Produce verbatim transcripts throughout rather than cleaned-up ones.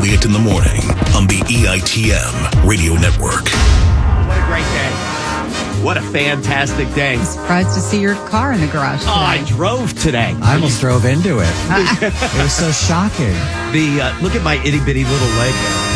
Elliott in the Morning on the E I T M Radio Network. What a great day. What a fantastic day. I'm surprised to see your car in the garage today. Oh, I drove today. I almost drove into it. It was so shocking. The uh, look at my itty bitty little leg there.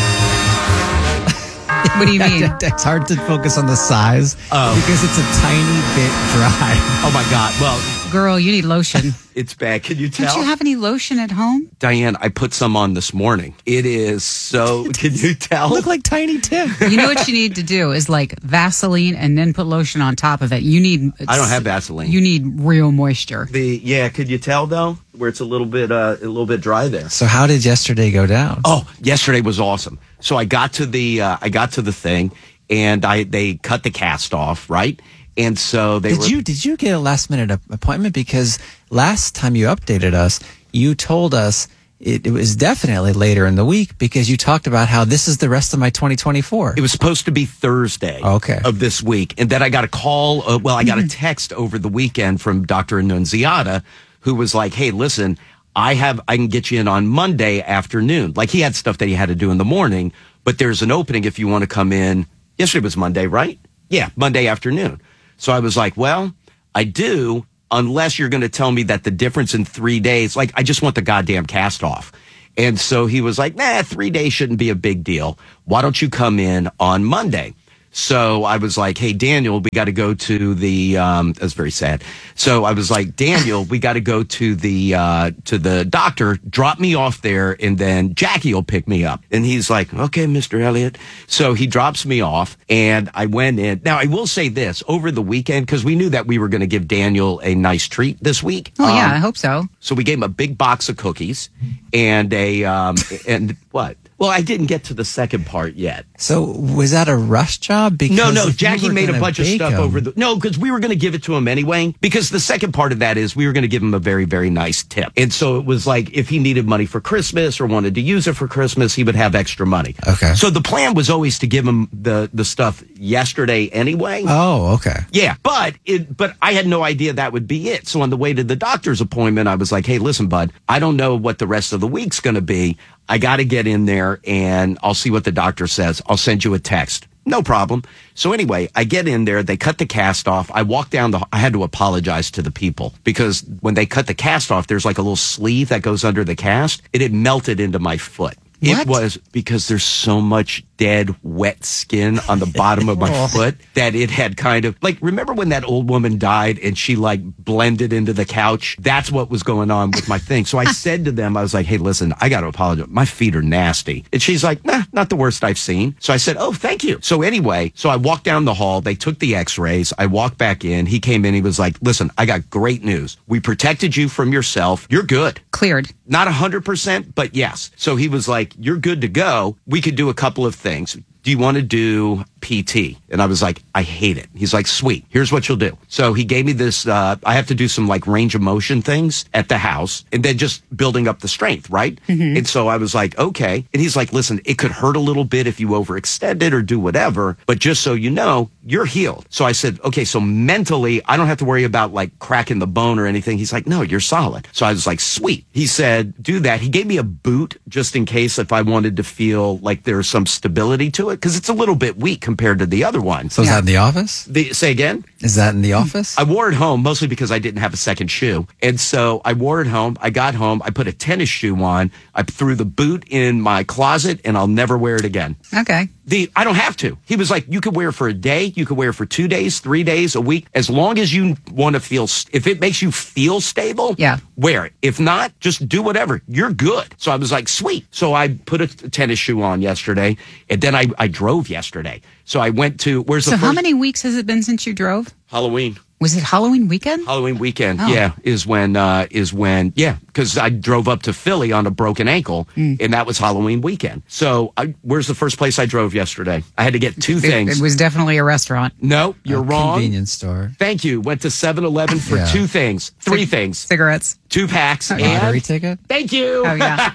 What do you mean? It's hard to focus on the size Oh. because it's a tiny bit dry. Oh my God. Well, Girl, you need lotion. it's bad. Can you tell? Don't you have any lotion at home? Diane, I put some on this morning. It is so, can you tell? Look like Tiny Tim. You know what you need to do is like Vaseline and then put lotion on top of it. You need. I don't have Vaseline. You need real moisture. The yeah, could you tell though where it's a little bit uh, a little bit dry there? So how did yesterday go down? Oh, yesterday was awesome. So I got to the uh, I got to the thing, and I they cut the cast off, right? And so they Did were, you did you get a last minute ap- appointment? Because last time you updated us, you told us it, it was definitely later in the week because you talked about how this is the rest of my twenty twenty-four. It was supposed to be Thursday Okay. of this week. And then I got a call. Uh, well, I got a text over the weekend from Doctor Annunziata, who was like, hey, listen, I have I can get you in on Monday afternoon. Like he had stuff that he had to do in the morning, but there's an opening if you want to come in. Yesterday was Monday, right? Yeah, Monday afternoon. So I was like, well, I do, unless you're going to tell me that the difference in three days, like I just want the goddamn cast off. And so he was like, nah, three days shouldn't be a big deal. Why don't you come in on Monday? So I was like, hey, Daniel, we got to go to the, um, that's very sad. So I was like, Daniel, we got to go to the, uh, to the doctor, drop me off there, and then Jackie will pick me up. And he's like, okay, Mister Elliott. So he drops me off and I went in. Now I will say this over the weekend, because we knew that we were going to give Daniel a nice treat this week. Oh, yeah, Um, I hope so. So we gave him a big box of cookies and a, um, and what? Well, I didn't get to the second part yet. So was that a rush job? Because No, no, if you Jackie were made a gonna bunch of bake stuff 'em- over the... No, because we were going to give it to him anyway. Because the second part of that is we were going to give him a very, very nice tip. And so it was like if he needed money for Christmas or wanted to use it for Christmas, he would have extra money. Okay. So the plan was always to give him the, the stuff yesterday anyway. Oh, okay. Yeah, but it, but I had no idea that would be it. So on the way to the doctor's appointment, I was like, hey, listen, bud, I don't know what the rest of the week's going to be. I got to get in there and I'll see what the doctor says. I'll send you a text. No problem. So anyway, I get in there. They cut the cast off. I walk down the, I had to apologize to the people because when they cut the cast off, there's like a little sleeve that goes under the cast. It had melted into my foot. What? It was because there's so much dead, wet skin on the bottom of my foot that it had kind of like, remember when that old woman died and she like blended into the couch? That's what was going on with my thing. So I said to them, I was like, hey, listen, I got to apologize. My feet are nasty. And she's like, nah, not the worst I've seen. So I said, oh, thank you. So anyway, so I walked down the hall. They took the x-rays. I walked back in. He came in. He was like, listen, I got great news. We protected you from yourself. You're good. Cleared. Not one hundred percent, but yes. So he was like, you're good to go. We could do a couple of things. Do you want to do P T? And I was like, I hate it. He's like, sweet. Here's what you'll do. So he gave me this, uh, I have to do some like range of motion things at the house and then just building up the strength, right? Mm-hmm. And so I was like, okay. And he's like, listen, it could hurt a little bit if you overextend it or do whatever, but just so you know, you're healed. So I said, okay, so mentally, I don't have to worry about like cracking the bone or anything. He's like, no, you're solid. So I was like, sweet. He said, do that. He gave me a boot just in case if I wanted to feel like there's some stability to it because it's a little bit weak compared to the other one. So is that in the office? The, say again? Is that in the office? I wore it home mostly because I didn't have a second shoe. And so I wore it home. I got home. I put a tennis shoe on. I threw the boot in my closet and I'll never wear it again. Okay. The I don't have to. He was like, you could wear it for a day. You could wear it for two days, three days, a week. As long as you want to feel, if it makes you feel stable, yeah, wear it. If not, just do whatever. You're good. So I was like, sweet. So I put a tennis shoe on yesterday and then I, I drove yesterday. So I went to, where's the So first? how many weeks has it been since you drove? Halloween. Was it Halloween weekend? Halloween weekend, Oh. yeah, is when, uh, is when, yeah, because I drove up to Philly on a broken ankle, Mm. and that was Halloween weekend. So, I, where's the first place I drove yesterday? I had to get two It, things. it was definitely a restaurant. No, you're A wrong. Convenience store. Thank you. Went to seven eleven for Yeah. two things, three Cig- things, Cigarettes. two packs, Lottery and ticket? thank you. Oh, yeah.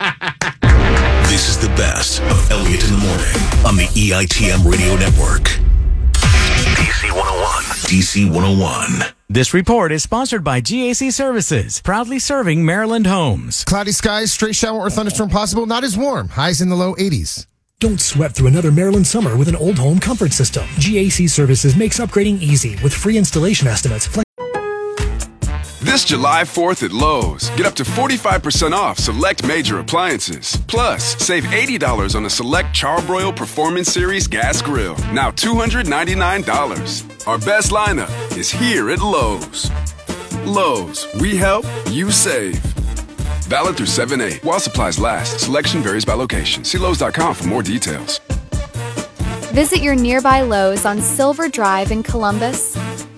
This is the best of Elliott in the Morning on the E I T M Radio Network. D C one oh one. D C one oh one. This report is sponsored by G A C Services, proudly serving Maryland homes. Cloudy skies, stray shower or thunderstorm possible, not as warm. Highs in the low eighties. Don't sweat through another Maryland summer with an old home comfort system. G A C Services makes upgrading easy with free installation estimates. This July fourth at Lowe's, get up to forty-five percent off select major appliances. Plus, save eighty dollars on a select Charbroil Performance Series gas grill, now two hundred ninety-nine dollars. Our best lineup is here at Lowe's. Lowe's, we help, you save. Valid through seven eight. While supplies last, selection varies by location. See Lowe's dot com for more details. Visit your nearby Lowe's on Silver Drive in Columbus.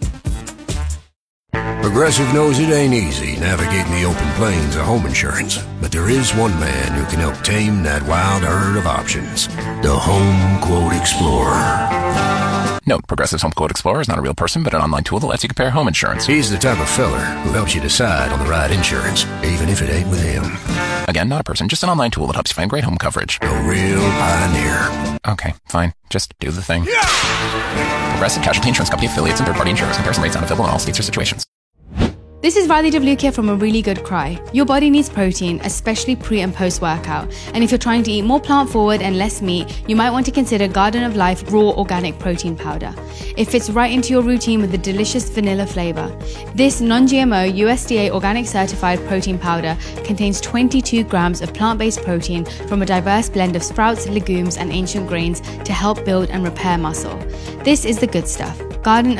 Progressive knows it ain't easy navigating the open plains of home insurance, but there is one man who can help tame that wild herd of options. The Home Quote Explorer. Note, Progressive's Home Quote Explorer is not a real person, but an online tool that lets you compare home insurance. He's the type of fella who helps you decide on the right insurance, even if it ain't with him. Again, not a person, just an online tool that helps you find great home coverage. A real pioneer. Okay, fine. Just do the thing. Yeah! Progressive Casualty Insurance Company affiliates and third-party insurers. Comparison rates not available in all states or situations. This is Riley DeVluke from A Really Good Cry. Your body needs protein, especially pre and post workout. And if you're trying to eat more plant forward and less meat, you might want to consider Garden of Life Raw Organic Protein Powder. It fits right into your routine with a delicious vanilla flavor. This non-G M O U S D A organic certified protein powder contains twenty-two grams of plant-based protein from a diverse blend of sprouts, legumes, and ancient grains to help build and repair muscle. This is the good stuff. Garden